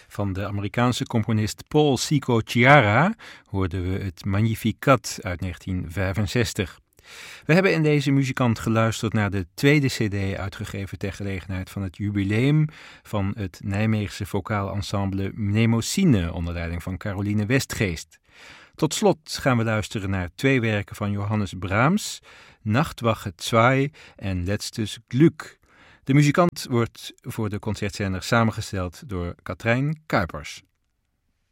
Van de Amerikaanse componist Paul Cico Chiara hoorden we het Magnificat uit 1965. We hebben in deze muzikant geluisterd naar de tweede cd uitgegeven ter gelegenheid van het jubileum van het Nijmeegse vocaal ensemble Mnemosyne onder leiding van Caroline Westgeest. Tot slot gaan we luisteren naar twee werken van Johannes Brahms, Nachtwache 2 en Letztes Glück. De muzikant wordt voor de concertzender samengesteld door Katrijn Kuipers.